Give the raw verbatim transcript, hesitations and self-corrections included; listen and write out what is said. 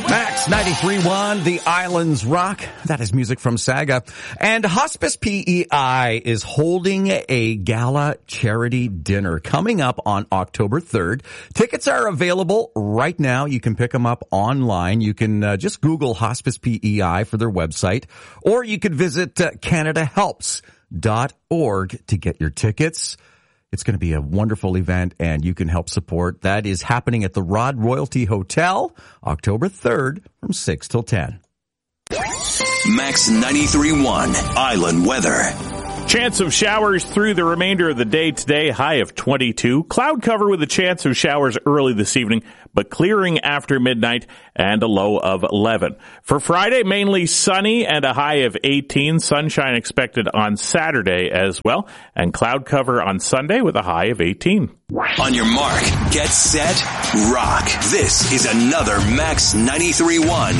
Max ninety-three point one, The Islands Rock. That is music from Saga. And Hospice P E I is holding a gala charity dinner coming up on October third. Tickets are available right now. You can pick them up online. You can uh, just Google Hospice P E I for their website, or you could visit uh, canada helps dot org to get your tickets. It's going to be a wonderful event, and you can help support. That is happening at the Rod Royalty Hotel, October third from six till ten. Max ninety-three point one, Island Weather. Chance of showers through the remainder of the day today, high of twenty-two. Cloud cover with a chance of showers early this evening, but clearing after midnight and a low of eleven. For Friday, mainly sunny and a high of eighteen. Sunshine expected on Saturday as well, and cloud cover on Sunday with a high of eighteen. On your mark, get set, rock. This is another Max ninety-three point one